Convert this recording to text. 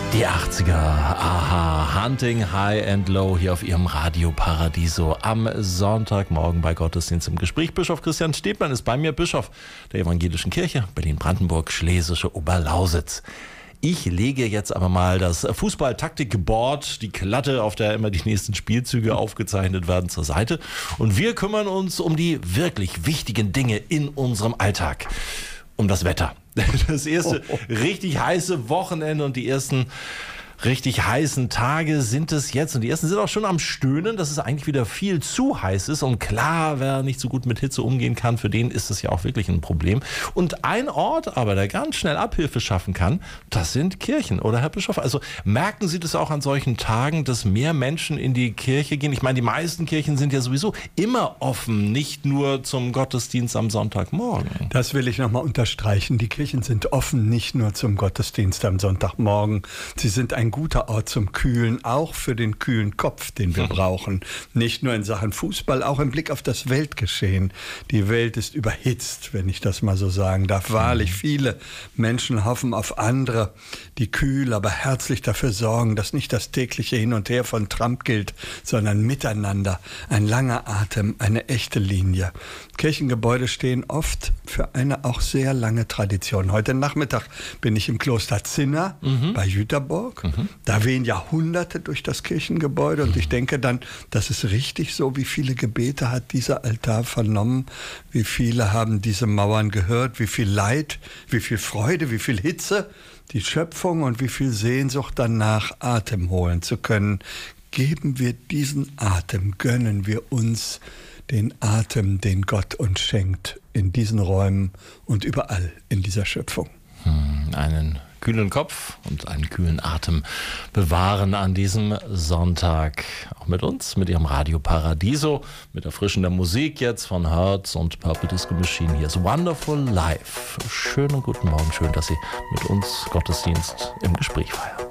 Die 80er, aha, Hunting High and Low hier auf ihrem Radio Paradiso am Sonntagmorgen bei Gottesdienst im Gespräch. Bischof Christian Stebmann ist bei mir, Bischof der Evangelischen Kirche Berlin-Brandenburg, Schlesische Oberlausitz. Ich lege jetzt aber mal das Fußball-Taktik-Board, die Klatte, auf der immer die nächsten Spielzüge aufgezeichnet werden, zur Seite. Und wir kümmern uns um die wirklich wichtigen Dinge in unserem Alltag. Um das Wetter. Das erste richtig heiße Wochenende und die ersten richtig heißen Tage sind es jetzt. Und die ersten sind auch schon am Stöhnen, dass es eigentlich wieder viel zu heiß ist. Und klar, wer nicht so gut mit Hitze umgehen kann, für den ist es ja auch wirklich ein Problem. Und ein Ort aber, der ganz schnell Abhilfe schaffen kann, das sind Kirchen, oder Herr Bischof? Also merken Sie das auch an solchen Tagen, dass mehr Menschen in die Kirche gehen? Ich meine, die meisten Kirchen sind ja sowieso immer offen, nicht nur zum Gottesdienst am Sonntagmorgen. Das will ich nochmal unterstreichen. Die Kirchen sind offen, nicht nur zum Gottesdienst am Sonntagmorgen. Sie sind ein guter Ort zum Kühlen, auch für den kühlen Kopf, den wir brauchen. Nicht nur in Sachen Fußball, auch im Blick auf das Weltgeschehen. Die Welt ist überhitzt, wenn ich das mal so sagen darf. Wahrlich, viele Menschen hoffen auf andere, die kühl, aber herzlich dafür sorgen, dass nicht das tägliche Hin und Her von Trump gilt, sondern miteinander, ein langer Atem, eine echte Linie. Kirchengebäude stehen oft für eine auch sehr lange Tradition. Heute Nachmittag bin ich im Kloster Zinna bei Jüterborg. Da wehen Jahrhunderte durch das Kirchengebäude und ich denke dann, das ist richtig so, wie viele Gebete hat dieser Altar vernommen, wie viele haben diese Mauern gehört, wie viel Leid, wie viel Freude, wie viel Hitze, die Schöpfung und wie viel Sehnsucht danach, Atem holen zu können. Geben wir diesen Atem, gönnen wir uns den Atem, den Gott uns schenkt, in diesen Räumen und überall in dieser Schöpfung. Einen kühlen Kopf und einen kühlen Atem bewahren an diesem Sonntag. Auch mit uns, mit Ihrem Radio Paradiso, mit erfrischender Musik jetzt von Hertz und Purple Disco Machine. Hier ist Wonderful Life. Schönen guten Morgen, schön, dass Sie mit uns Gottesdienst im Gespräch feiern.